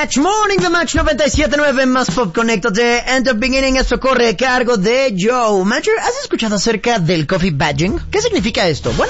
Match Morning, The Match 97.9 más Pop Conéctate. And the beginning, esto corre a cargo de Joe. Matcher, ¿has escuchado acerca del coffee badging? ¿Qué significa esto? Bueno,